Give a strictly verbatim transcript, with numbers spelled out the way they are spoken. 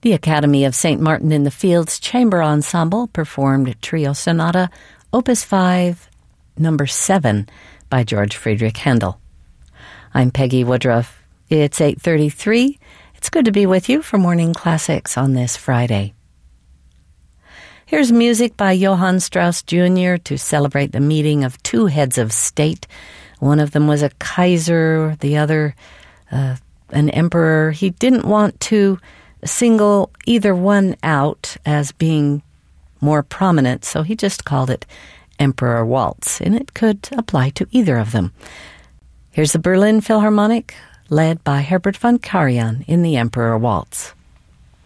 The Academy of Saint Martin in the Fields Chamber Ensemble performed Trio Sonata, Opus five, number seven, by George Friedrich Handel. I'm Peggy Woodruff. It's eight thirty-three. It's good to be with you for Morning Classics on this Friday. Here's music by Johann Strauss Junior to celebrate the meeting of two heads of state. One of them was a Kaiser, the other uh, an emperor. He didn't want to single either one out as being more prominent, so he just called it Emperor Waltz, and it could apply to either of them. Here's the Berlin Philharmonic, led by Herbert von Karajan in the Emperor Waltz.